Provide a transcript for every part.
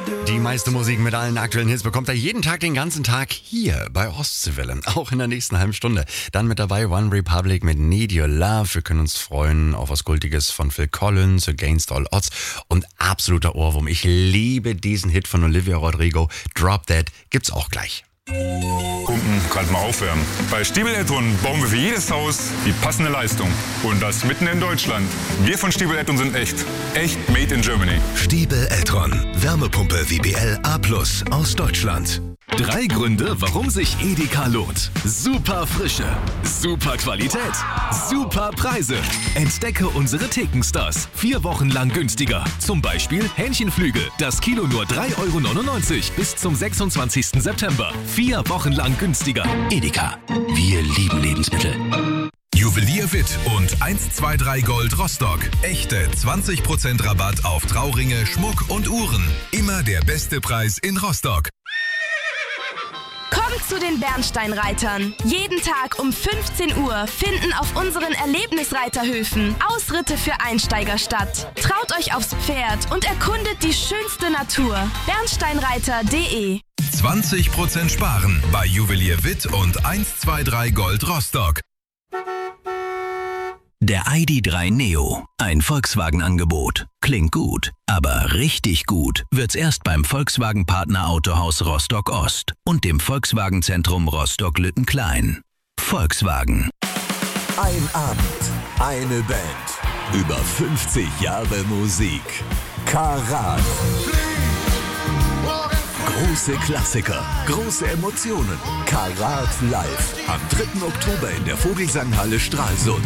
Die meiste Musik mit allen aktuellen Hits bekommt er jeden Tag, den ganzen Tag hier bei Ostseewelle. Auch in der nächsten halben Stunde. Dann mit dabei One Republic mit Need Your Love. Wir können uns freuen auf was Kultiges von Phil Collins, Against All Odds und absoluter Ohrwurm. Ich liebe diesen Hit von Olivia Rodrigo. Drop Dead gibt's auch gleich. Pumpen, gerade mal aufwärmen. Bei Stiebel Eltron bauen wir für jedes Haus die passende Leistung. Und das mitten in Deutschland. Wir von Stiebel Eltron sind echt. Echt made in Germany. Stiebel Eltron. Wärmepumpe WBL A+ aus Deutschland. 3 Gründe, warum sich Edeka lohnt. Super Frische, super Qualität, super Preise. Entdecke unsere Thekenstars. 4 Wochen lang günstiger. Zum Beispiel Hähnchenflügel. Das Kilo nur 3,99 € bis zum 26. September. 4 Wochen lang günstiger. Edeka. Wir lieben Lebensmittel. Juwelier Witt und 123 Gold Rostock. Echte 20% Rabatt auf Trauringe, Schmuck und Uhren. Immer der beste Preis in Rostock. Kommt zu den Bernsteinreitern. Jeden Tag um 15 Uhr finden auf unseren Erlebnisreiterhöfen Ausritte für Einsteiger statt. Traut euch aufs Pferd und erkundet die schönste Natur. Bernsteinreiter.de 20% sparen bei Juwelier Witt und 123 Gold Rostock. Der ID.3 Neo. Ein Volkswagen-Angebot. Klingt gut, aber richtig gut wird's erst beim Volkswagen-Partner Autohaus Rostock-Ost und dem Volkswagen-Zentrum Rostock-Lüttenklein. Volkswagen. Ein Abend, eine Band, über 50 Jahre Musik. Karat. Große Klassiker, große Emotionen. Karat live. Am 3. Oktober in der Vogelsanghalle Stralsund.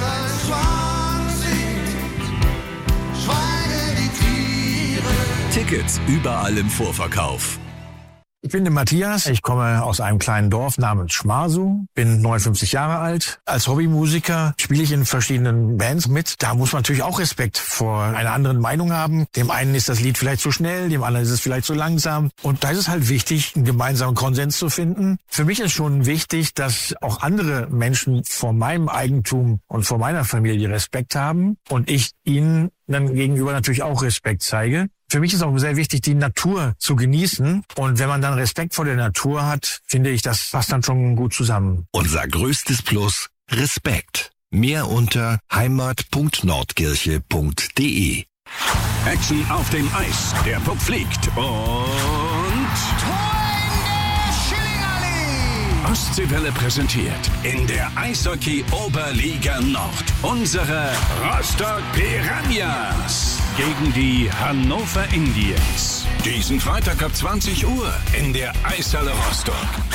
Tickets überall im Vorverkauf. Ich bin der Matthias, ich komme aus einem kleinen Dorf namens Schmarsu, bin 59 Jahre alt. Als Hobbymusiker spiele ich in verschiedenen Bands mit. Da muss man natürlich auch Respekt vor einer anderen Meinung haben. Dem einen ist das Lied vielleicht zu schnell, dem anderen ist es vielleicht zu langsam. Und da ist es halt wichtig, einen gemeinsamen Konsens zu finden. Für mich ist schon wichtig, dass auch andere Menschen vor meinem Eigentum und vor meiner Familie Respekt haben und ich ihnen dann gegenüber natürlich auch Respekt zeige. Für mich ist auch sehr wichtig, die Natur zu genießen. Und wenn man dann Respekt vor der Natur hat, finde ich, das passt dann schon gut zusammen. Unser größtes Plus, Respekt. Mehr unter heimat.nordkirche.de. Action auf dem Eis. Der Puck fliegt und... Ostseewelle präsentiert in der Eishockey-Oberliga Nord unsere Rostock Piranhas gegen die Hannover Indians. Diesen Freitag ab 20 Uhr in der Eishalle Rostock.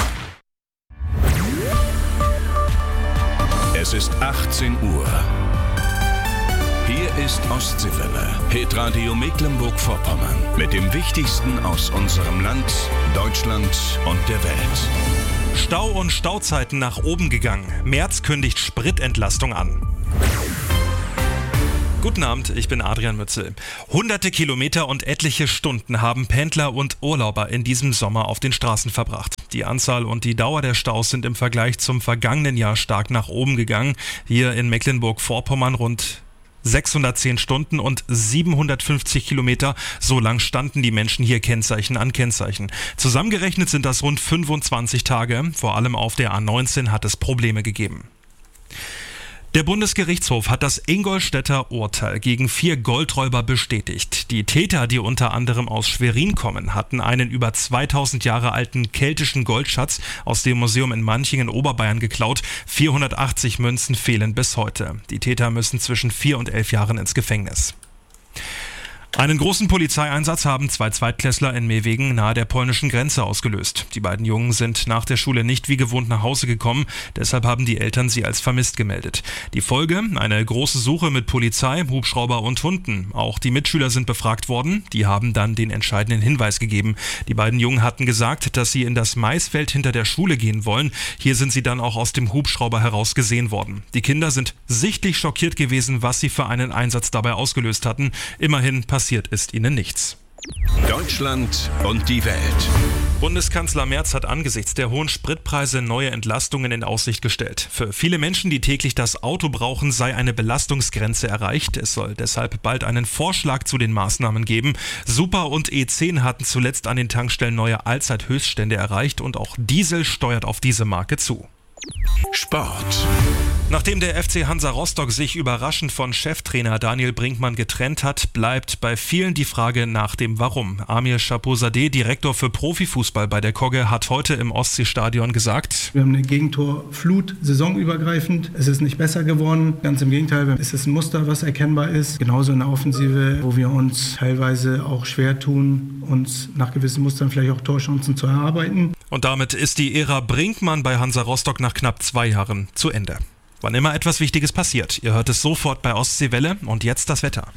Es ist 18 Uhr. Hier ist Ostseewelle, Hitradio Mecklenburg-Vorpommern mit dem Wichtigsten aus unserem Land, Deutschland und der Welt. Stau und Stauzeiten nach oben gegangen. Merz kündigt Spritentlastung an. Guten Abend, ich bin Adrian Mützel. Hunderte Kilometer und etliche Stunden haben Pendler und Urlauber in diesem Sommer auf den Straßen verbracht. Die Anzahl und die Dauer der Staus sind im Vergleich zum vergangenen Jahr stark nach oben gegangen. Hier in Mecklenburg-Vorpommern rund 610 Stunden und 750 Kilometer. So lang standen die Menschen hier Kennzeichen an Kennzeichen. Zusammengerechnet sind das rund 25 Tage. Vor allem auf der A19 hat es Probleme gegeben. Der Bundesgerichtshof hat das Ingolstädter Urteil gegen 4 Goldräuber bestätigt. Die Täter, die unter anderem aus Schwerin kommen, hatten einen über 2000 Jahre alten keltischen Goldschatz aus dem Museum in Manchingen, Oberbayern, geklaut. 480 Münzen fehlen bis heute. Die Täter müssen zwischen 4 und 11 Jahren ins Gefängnis. Einen großen Polizeieinsatz haben 2 Zweitklässler in Mewegen nahe der polnischen Grenze ausgelöst. Die beiden Jungen sind nach der Schule nicht wie gewohnt nach Hause gekommen, deshalb haben die Eltern sie als vermisst gemeldet. Die Folge? Eine große Suche mit Polizei, Hubschrauber und Hunden. Auch die Mitschüler sind befragt worden, die haben dann den entscheidenden Hinweis gegeben. Die beiden Jungen hatten gesagt, dass sie in das Maisfeld hinter der Schule gehen wollen. Hier sind sie dann auch aus dem Hubschrauber heraus gesehen worden. Die Kinder sind sichtlich schockiert gewesen, was sie für einen Einsatz dabei ausgelöst hatten. Immerhin passiert ist ihnen nichts. Deutschland und die Welt. Bundeskanzler Merz hat angesichts der hohen Spritpreise neue Entlastungen in Aussicht gestellt. Für viele Menschen, die täglich das Auto brauchen, sei eine Belastungsgrenze erreicht. Es soll deshalb bald einen Vorschlag zu den Maßnahmen geben. Super und E10 hatten zuletzt an den Tankstellen neue Allzeithöchststände erreicht und auch Diesel steuert auf diese Marke zu. Sport. Nachdem der FC Hansa Rostock sich überraschend von Cheftrainer Daniel Brinkmann getrennt hat, bleibt bei vielen die Frage nach dem Warum. Amir Chapouzadeh, Direktor für Profifußball bei der Kogge, hat heute im Ostseestadion gesagt: Wir haben eine Gegentorflut saisonübergreifend. Es ist nicht besser geworden. Ganz im Gegenteil, es ist ein Muster, was erkennbar ist. Genauso in der Offensive, wo wir uns teilweise auch schwer tun, uns nach gewissen Mustern vielleicht auch Torchancen zu erarbeiten. Und damit ist die Ära Brinkmann bei Hansa Rostock nach knapp 2 Jahren zu Ende. Wann immer etwas Wichtiges passiert, ihr hört es sofort bei Ostseewelle und jetzt das Wetter.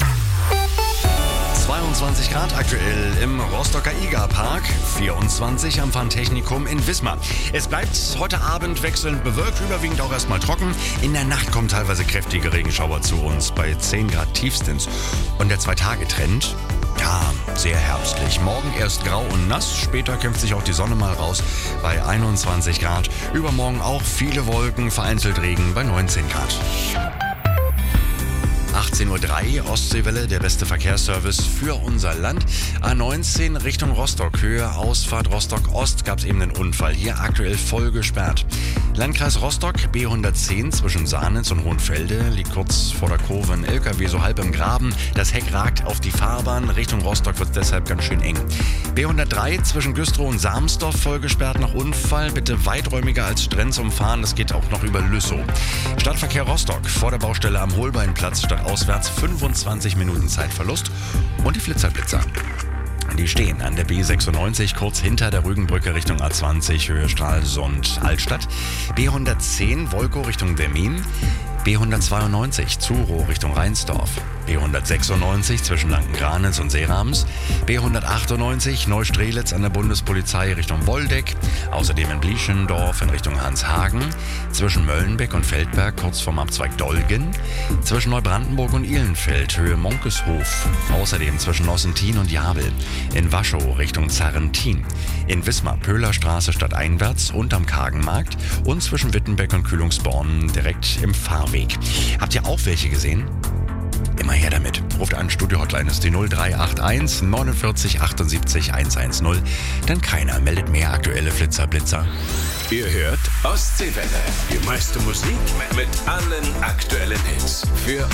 22 Grad aktuell im Rostocker Iga-Park, 24 am Fun-Technikum in Wismar. Es bleibt heute Abend wechselnd bewölkt, überwiegend auch erstmal trocken. In der Nacht kommen teilweise kräftige Regenschauer zu uns bei 10 Grad tiefstens. Und der 2-Tage-Trend? Ja, sehr herbstlich. Morgen erst grau und nass, später kämpft sich auch die Sonne mal raus bei 21 Grad. Übermorgen auch viele Wolken, vereinzelt Regen bei 19 Grad. 18:03 Uhr, Ostseewelle, der beste Verkehrsservice für unser Land. A19 Richtung Rostock, Höhe Ausfahrt Rostock-Ost gab es eben einen Unfall. Hier aktuell voll gesperrt. Landkreis Rostock, B110 zwischen Sahnitz und Hohenfelde, liegt kurz vor der Kurve ein LKW so halb im Graben. Das Heck ragt auf die Fahrbahn. Richtung Rostock wird es deshalb ganz schön eng. B103 zwischen Güstrow und Sarmsdorf voll gesperrt nach Unfall. Bitte weiträumiger als Strenz umfahren, das geht auch noch über Lüssow. Stadtverkehr Rostock, vor der Baustelle am Holbeinplatz statt auswärts 25 Minuten Zeitverlust. Und die Blitzerblitzer. Die stehen an der B96 kurz hinter der Rügenbrücke Richtung A20 Höhe Stralsund-Altstadt. B110 Wolkow Richtung Wermin. B192 Zurow Richtung Rheinsdorf. B196 zwischen Lanken-Granitz und Seerams. B198 Neustrelitz an der Bundespolizei Richtung Woldeck. Außerdem in Blieschendorf in Richtung Hanshagen. Zwischen Möllenbeck und Feldberg kurz vorm Abzweig Dolgen. Zwischen Neubrandenburg und Ihlenfeld Höhe Monkeshof. Außerdem zwischen Ossentin und Jabel. In Waschow Richtung Zarrentin. In Wismar Pöhlerstraße stadteinwärts und am Kagenmarkt. Und zwischen Wittenbeck und Kühlungsborn direkt im Fahrweg. Habt ihr auch welche gesehen? Immer her damit. Ruft an, Studio-Hotline ist die 0381 49 78 110. Denn keiner meldet mehr aktuelle Flitzer-Blitzer. Ihr hört Ostseewelle. Die meiste Musik mit allen aktuellen Hits. Für